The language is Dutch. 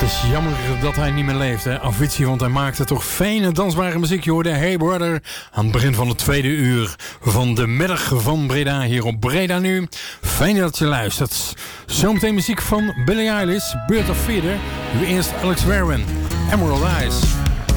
Het is jammer dat hij niet meer leeft, hè? Avicii, want hij maakte toch fijne dansbare muziek. Je hoorde Hey Brother aan het begin van het tweede uur van de middag van Breda hier op Breda Nu. Fijn dat je luistert. Zometeen muziek van Billie Eilish, Bird of Feather. Nu eerst Alex Warren, Emerald Eyes.